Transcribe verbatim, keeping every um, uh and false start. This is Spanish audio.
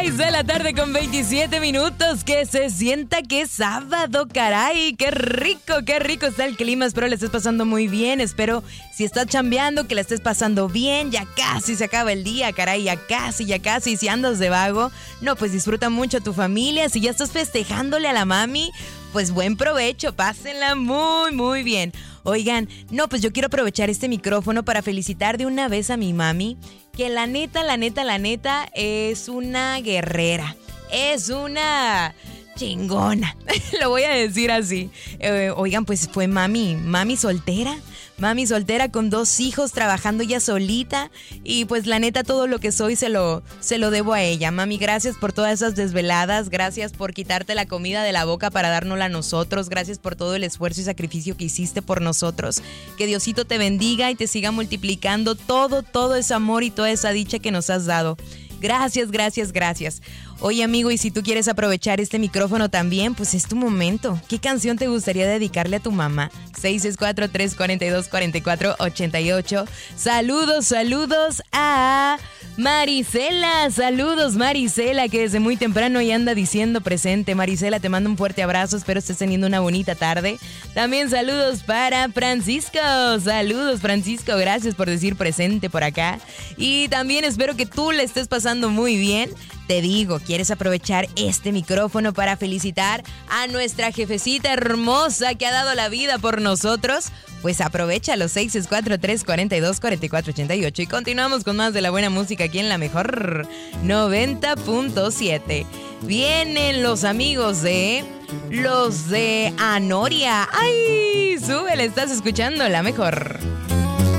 seis de la tarde con veintisiete minutos. Que se sienta que es sábado, caray. Qué rico, qué rico está el clima. Espero le estés pasando muy bien. Espero, si estás chambeando, que la estés pasando bien. Ya casi se acaba el día, caray. Ya casi, ya casi. Si andas de vago, no, pues disfruta mucho a tu familia. Si ya estás festejándole a la mami, pues buen provecho. Pásenla muy, muy bien. Oigan, no, pues yo quiero aprovechar este micrófono para felicitar de una vez a mi mami, que la neta, la neta, la neta es una guerrera, es una chingona, lo voy a decir así. Eh, oigan, pues fue mami, mami soltera, mami soltera con dos hijos, trabajando ella solita, y pues la neta todo lo que soy se lo, se lo debo a ella. Mami, gracias por todas esas desveladas, gracias por quitarte la comida de la boca para dárnosla a nosotros, gracias por todo el esfuerzo y sacrificio que hiciste por nosotros. Que Diosito te bendiga y te siga multiplicando todo, todo ese amor y toda esa dicha que nos has dado. Gracias, gracias, gracias. Oye, amigo, y si tú quieres aprovechar este micrófono también, pues es tu momento. ¿Qué canción te gustaría dedicarle a tu mamá? seis seis cuatro, tres cuatro dos, cuatro cuatro ocho ocho. Saludos, saludos a Marisela. Saludos, Marisela, que desde muy temprano ya anda diciendo presente. Marisela, te mando un fuerte abrazo. Espero estés teniendo una bonita tarde. También saludos para Francisco. Saludos, Francisco. Gracias por decir presente por acá. Y también espero que tú le estés pasando muy bien. Te digo, ¿quieres aprovechar este micrófono para felicitar a nuestra jefecita hermosa que ha dado la vida por nosotros? Pues aprovecha los seis seis cuatro, tres cuatro dos, cuatro cuatro ocho ocho y continuamos con más de la buena música aquí en la mejor noventa punto siete. Vienen los amigos de... Los de Anoria. ¡Ay! Súbele, estás escuchando la mejor.